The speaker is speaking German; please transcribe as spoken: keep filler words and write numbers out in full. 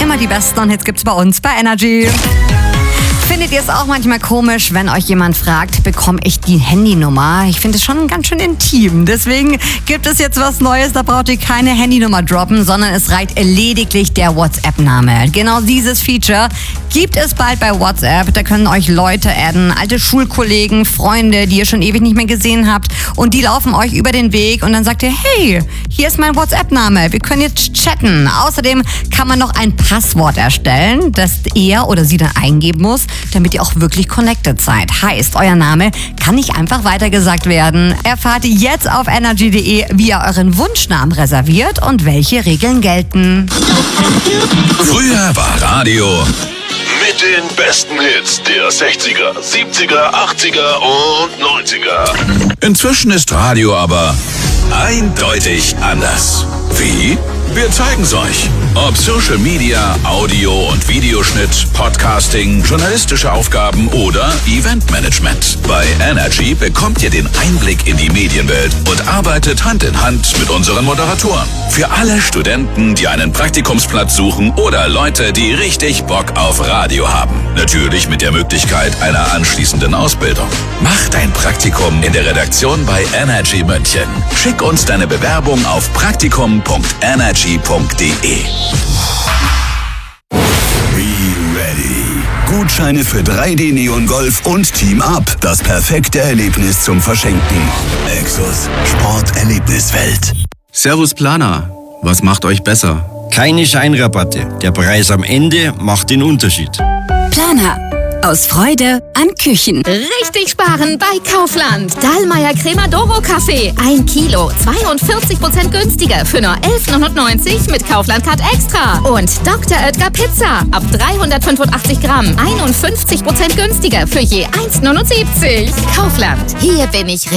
Immer die besten und Hits gibt's bei uns bei Energy. Findet ihr es auch manchmal komisch, wenn euch jemand fragt, bekomme ich die Handynummer? Ich finde es schon ganz schön intim. Deswegen gibt es jetzt was Neues, da braucht ihr keine Handynummer droppen, sondern es reicht lediglich der WhatsApp-Name. Genau dieses Feature gibt es bald bei WhatsApp. Da können euch Leute adden, alte Schulkollegen, Freunde, die ihr schon ewig nicht mehr gesehen habt. Und die laufen euch über den Weg und dann sagt ihr, hey, hier ist mein WhatsApp-Name, wir können jetzt chatten. Außerdem kann man noch ein Passwort erstellen, das er oder sie dann eingeben muss, damit ihr auch wirklich connected seid. Heißt, euer Name kann nicht einfach weitergesagt werden. Erfahrt jetzt auf energy punkt de, wie ihr euren Wunschnamen reserviert und welche Regeln gelten. Früher war Radio mit den besten Hits der sechziger, siebziger, achtziger und neunziger. Inzwischen ist Radio aber eindeutig anders. Wie? Wir zeigen's euch. Ob Social Media, Audio- und Videoschnitt, Podcasting, journalistische Aufgaben oder Eventmanagement. Bei Energy bekommt ihr den Einblick in die Medienwelt und arbeitet Hand in Hand mit unseren Moderatoren. Für alle Studenten, die einen Praktikumsplatz suchen oder Leute, die richtig Bock auf Radio haben. Natürlich mit der Möglichkeit einer anschließenden Ausbildung. Mach dein Praktikum in der Redaktion bei Energy München. Schick uns deine Bewerbung auf praktikum punkt energy punkt de. Be ready. Gutscheine für drei D Neon Golf und Team Up. Das perfekte Erlebnis zum Verschenken. Exos. Sporterlebniswelt. Servus Planer. Was macht euch besser? Keine Scheinrabatte. Der Preis am Ende macht den Unterschied. Planer. Aus Freude an Küchen. Richtig sparen bei Kaufland. Dallmayr Cremadoro Kaffee. Ein Kilo. zweiundvierzig Prozent günstiger für nur elf neunundneunzig mit Kaufland Card Extra. Und Doktor Oetker Pizza. Ab dreihundertfünfundachtzig Gramm. einundfünfzig Prozent günstiger für je eins neunundsiebzig. Kaufland. Hier bin ich